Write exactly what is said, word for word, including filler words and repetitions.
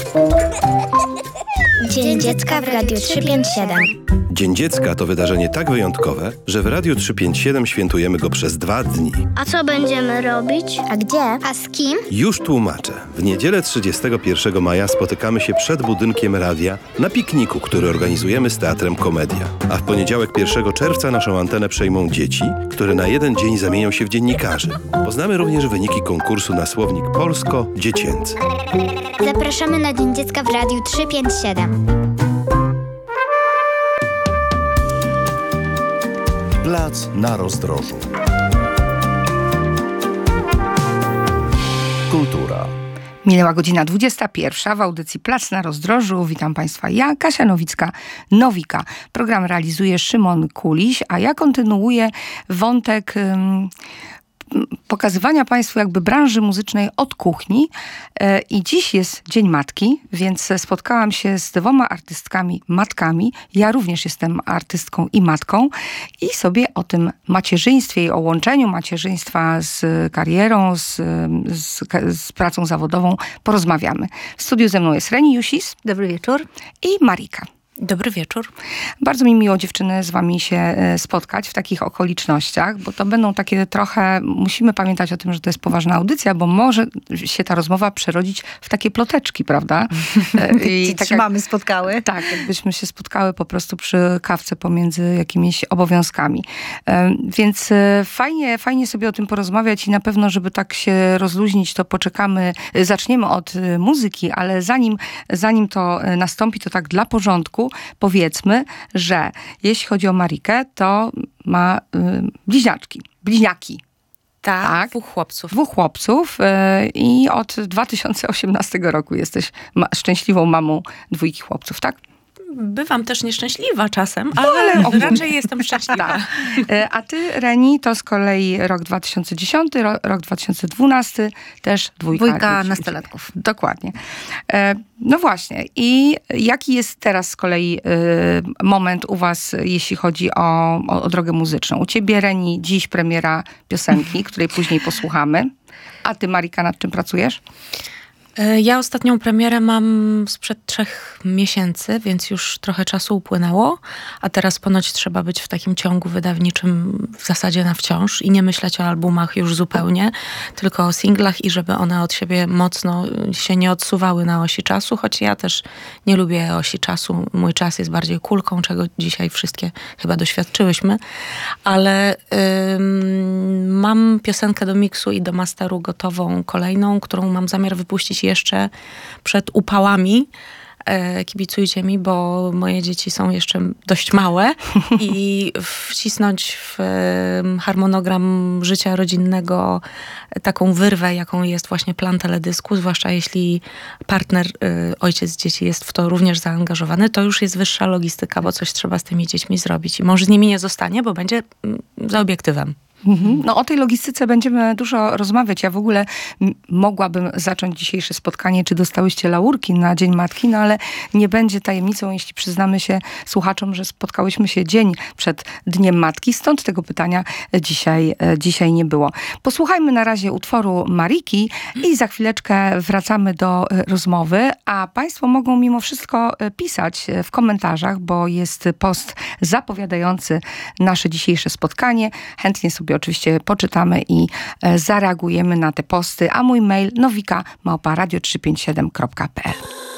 Dzień Dziecka w Radiu trzysta pięćdziesiąt siedem. Dzień Dziecka to wydarzenie tak wyjątkowe, że w Radiu trzysta pięćdziesiąt siedem świętujemy go przez dwa dni. A co będziemy robić? A gdzie? A z kim? Już tłumaczę. W niedzielę trzydziestego pierwszego maja spotykamy się przed budynkiem radia na pikniku, który organizujemy z Teatrem Komedia. A w poniedziałek pierwszego czerwca naszą antenę przejmą dzieci, które na jeden dzień zamienią się w dziennikarzy. Poznamy również wyniki konkursu na słownik polsko-dziecięcy. Zapraszamy na Dzień Dziecka w Radiu trzysta pięćdziesiąt siedem. Plac na rozdrożu. Kultura. Minęła godzina dwudziesta pierwsza w audycji Plac na rozdrożu. Witam Państwa, ja, Kasia Nowicka-Nowika. Program realizuje Szymon Kuliś, a ja kontynuuję wątek um, pokazywania Państwu jakby branży muzycznej od kuchni. I dziś jest Dzień Matki, więc spotkałam się z dwoma artystkami, matkami. Ja również jestem artystką i matką i sobie o tym macierzyństwie i o łączeniu macierzyństwa z karierą, z, z, z pracą zawodową porozmawiamy. W studiu ze mną jest Reni Jusis. Dobry wieczór. I Marika. Dobry wieczór. Bardzo mi miło, dziewczyny, z wami się spotkać w takich okolicznościach, bo to będą takie trochę, musimy pamiętać o tym, że to jest poważna audycja, bo może się ta rozmowa przerodzić w takie ploteczki, prawda? I tak trzymamy jak, spotkały. Tak, jakbyśmy się spotkały po prostu przy kawce pomiędzy jakimiś obowiązkami. Więc fajnie, fajnie sobie o tym porozmawiać i na pewno, żeby tak się rozluźnić, to poczekamy, zaczniemy od muzyki, ale zanim, zanim to nastąpi, to tak dla porządku, powiedzmy, że jeśli chodzi o Marikę, to ma y, bliźniaczki, bliźniaki. Tak, tak, dwóch chłopców. Dwóch chłopców y, i od dwa tysiące osiemnastego roku jesteś ma- szczęśliwą mamą dwójki chłopców, tak? Bywam też nieszczęśliwa czasem, ale, ale raczej jestem szczęśliwa. A ty, Reni, to z kolei rok dwa tysiące dziesiąty, rok dwa tysiące dwunasty, też dwójka. Dwójka nastolatków. Dokładnie. No właśnie. I jaki jest teraz z kolei moment u was, jeśli chodzi o, o, o drogę muzyczną? U ciebie, Reni, dziś premiera piosenki, której później posłuchamy. A ty, Marika, nad czym pracujesz? Ja ostatnią premierę mam sprzed trzech miesięcy, więc już trochę czasu upłynęło, a teraz ponoć trzeba być w takim ciągu wydawniczym w zasadzie na wciąż i nie myśleć o albumach już zupełnie, tylko o singlach i żeby one od siebie mocno się nie odsuwały na osi czasu, choć ja też nie lubię osi czasu. Mój czas jest bardziej kulką, czego dzisiaj wszystkie chyba doświadczyłyśmy, ale ym, mam piosenkę do miksu i do masteru gotową, kolejną, którą mam zamiar wypuścić jeszcze przed upałami. E, kibicujcie mi, bo moje dzieci są jeszcze dość małe i wcisnąć w e, harmonogram życia rodzinnego taką wyrwę, jaką jest właśnie plan teledysku, zwłaszcza jeśli partner, e, ojciec dzieci jest w to również zaangażowany, to już jest wyższa logistyka, bo coś trzeba z tymi dziećmi zrobić i mąż z nimi nie zostanie, bo będzie mm, za obiektywem. Mhm. No o tej logistyce będziemy dużo rozmawiać. Ja w ogóle m- mogłabym zacząć dzisiejsze spotkanie, czy dostałyście laurki na Dzień Matki, no ale nie będzie tajemnicą, jeśli przyznamy się słuchaczom, że spotkałyśmy się dzień przed Dniem Matki, stąd tego pytania dzisiaj, dzisiaj nie było. Posłuchajmy na razie utworu Mariki i za chwileczkę wracamy do rozmowy, a państwo mogą mimo wszystko pisać w komentarzach, bo jest post zapowiadający nasze dzisiejsze spotkanie. Chętnie sobie oczywiście poczytamy i e, zareagujemy na te posty, a mój mail nowika małpa radio trzysta pięćdziesiąt siedem kropka p l.